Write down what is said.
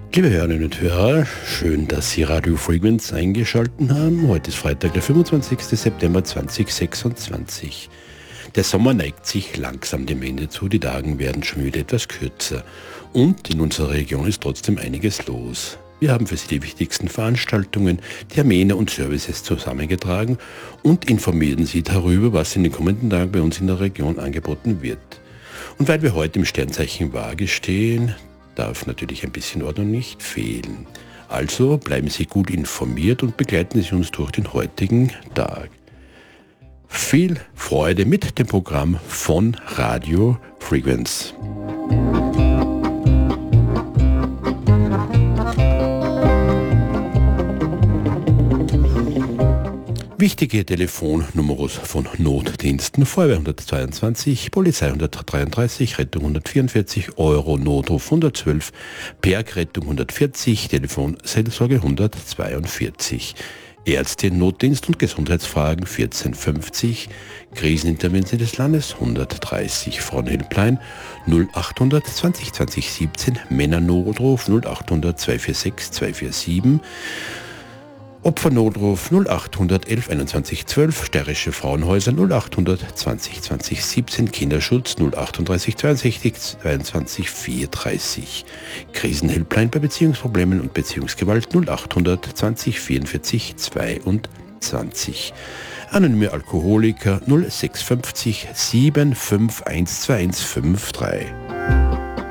Liebe Hörerinnen und Hörer, schön, dass Sie Radio Frequenz eingeschaltet haben. Heute ist Freitag, der 25. September 2026. Der Sommer neigt sich langsam dem Ende zu, die Tage werden schon wieder etwas kürzer. Und in unserer Region ist trotzdem einiges los. Wir haben für Sie die wichtigsten Veranstaltungen, Termine und Services zusammengetragen und informieren Sie darüber, was in den kommenden Tagen bei uns in der Region angeboten wird. Und weil wir heute im Sternzeichen Waage stehen, darf natürlich ein bisschen Ordnung nicht fehlen. Also bleiben Sie gut informiert und begleiten Sie uns durch den heutigen Tag. Viel Freude mit dem Programm von Radio Frequenz. Wichtige Telefonnummers von Notdiensten: Feuerwehr 122, Polizei 133, Rettung 144, Euro Notruf 112, Bergrettung 140, Telefonseelsorge 142, Ärzte Notdienst und Gesundheitsfragen 1450, Krisenintervention des Landes 130, Frauenhilfline 0800 20 20 17, Männernotruf 0800 246 247, Opfernotruf 0800 11 21 12, steirische Frauenhäuser 0800 20 20 17, Kinderschutz 038 62 22 430, Krisenhelpline bei Beziehungsproblemen und Beziehungsgewalt 0800 20 44 22, anonyme Alkoholiker 0650 75 12153.